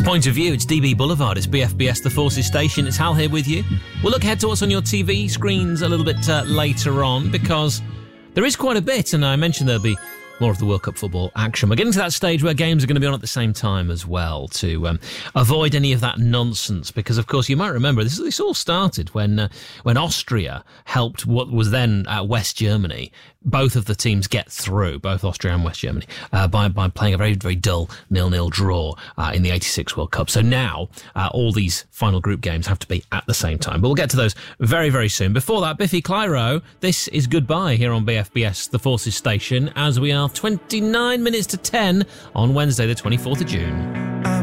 Point of View, it's DB Boulevard, it's BFBS, the Forces Station. It's Hal here with you. We'll look ahead to what's on your TV screens a little bit later on, because there is quite a bit, and I mentioned there'll be more of the World Cup football action. We're getting to that stage where games are going to be on at the same time as well, to avoid any of that nonsense, because, of course, you might remember this all started when Austria helped what was then West Germany. Both of the teams get through, both Austria and West Germany, by playing a very, very dull 0-0 draw in the 86 World Cup. So now all these final group games have to be at the same time. But we'll get to those very, very soon. Before that, Biffy Clyro, this is Goodbye here on BFBS, the Forces Station, as we are 29 minutes to 10 on Wednesday, the 24th of June.